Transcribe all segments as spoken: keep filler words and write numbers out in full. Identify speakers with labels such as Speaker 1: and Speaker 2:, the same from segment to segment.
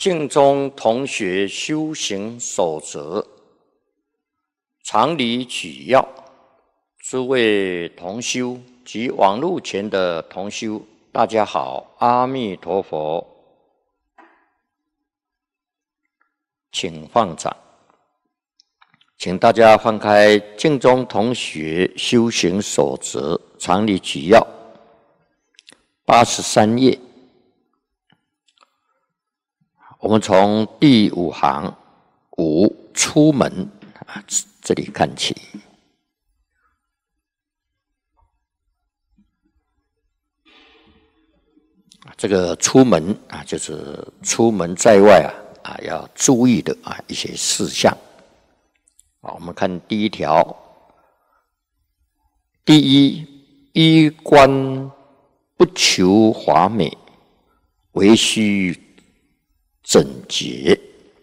Speaker 1: 净宗同学修行守则常理举要，诸位同修及网络前的同修，大家好，阿弥陀佛，请放掌。请大家翻开《净宗同学修行守则常理举要》八十三页，我们从第五行五出门啊这里看起。这个出门啊，就是出门在外啊啊要注意的啊一些事项。啊，我们看第一条，第一，衣冠不求华美，唯须整洁。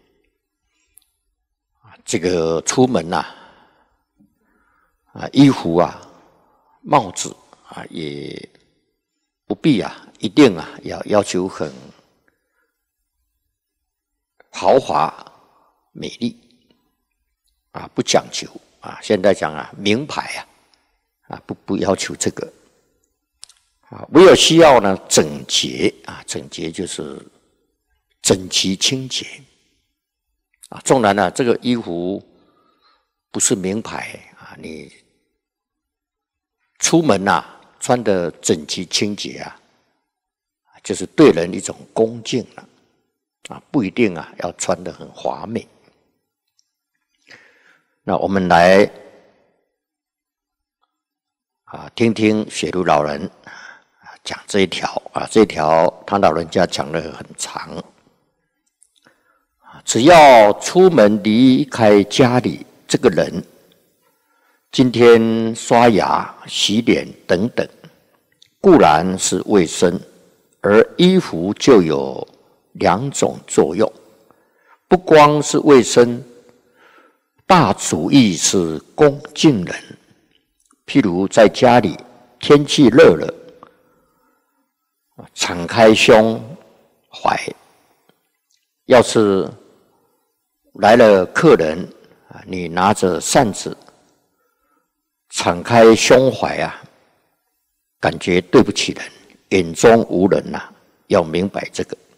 Speaker 1: 这个出门呐、啊，啊，衣服啊、帽子啊，也不必啊，一定啊要要求很豪华美丽。啊，不讲究啊！现在讲啊，名牌啊，啊不不要求这个啊，唯有需要呢整洁啊，整洁就是整齐清洁啊。纵然呢，这个衣服不是名牌啊，你出门呐、啊、穿的整齐清洁啊，就是对人一种恭敬了啊，不一定啊要穿得很华美。那我们来啊，听听雪茹老人讲这一条啊，这一条他老人家讲得很长。只要出门离开家里，这个人今天刷牙、洗脸等等，固然是卫生，而衣服就有两种作用，不光是卫生。大主义是恭敬人，譬如在家里天气热了，敞开胸怀，要是来了客人，你拿着扇子，敞开胸怀啊，感觉对不起人，眼中无人呐、啊，要明白这个。